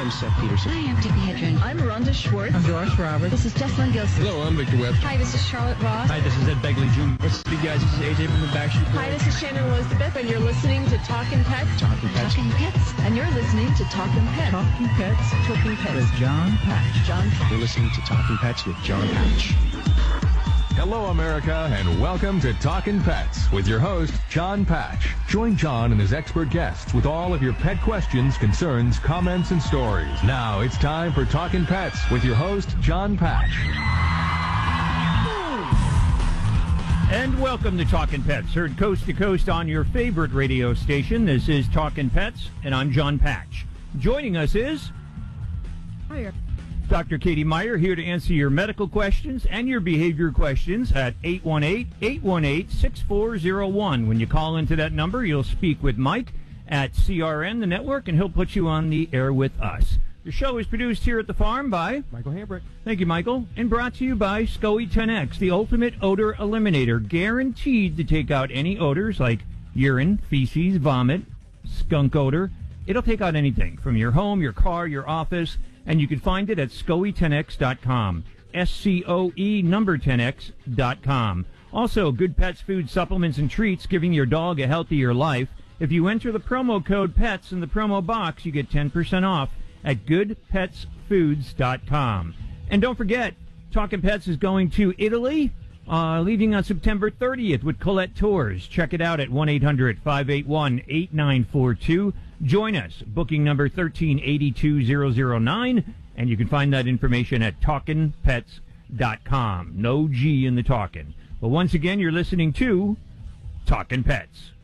I'm Seth Peterson. Hi, I'm Tippi Hedren. I'm Rhonda Schwartz. I'm Doris Roberts. This is Jessalyn Gilson. Hello, I'm Victor Webb. Hi, this is Charlotte Ross. Hi, this is Ed Begley Jr. What's up, you guys? This is AJ from the Backstreet Boys. Hi, this is Shannon Elizabeth, and you're listening to Talkin' Pets. Talking Pets. Talking Pets. And you're listening to Talkin' Pets. Talking Pets Talking Pets. with John Patch. John Patch. You're listening to Talking Pets with John Patch. Hello, America, and welcome to Talkin' Pets with your host, John Patch. Join John and his expert guests with all of your pet questions, concerns, comments, and stories. Now it's time for Talkin' Pets with your host, John Patch. And welcome to Talkin' Pets, heard coast to coast on your favorite radio station. This is Talkin' Pets, and I'm John Patch. Joining us is Dr. Katie Meyer, here to answer your medical questions and your behavior questions at 818-818-6401. When you call into that number, you'll speak with Mike at CRN, the network, and he'll put you on the air with us. The show is produced here at the farm by Michael Hambrick. Thank you, Michael. And brought to you by SCOE 10X, the ultimate odor eliminator, guaranteed to take out any odors like urine, feces, vomit, skunk odor. It'll take out anything from your home, your car, your office, and you can find it at SCOE10X.com, SCOE number 10X.com. Also, Good Pets food supplements and treats, giving your dog a healthier life. If you enter the promo code PETS in the promo box, you get 10% off at goodpetsfoods.com. And don't forget, Talkin' Pets is going to Italy, leaving on September 30th with Colette Tours. Check it out at 1-800-581-8942. Join us, booking number 1382009, and you can find that information at talkinpets.com. No G in the talkin'. But once again, you're listening to Talkin' Pets.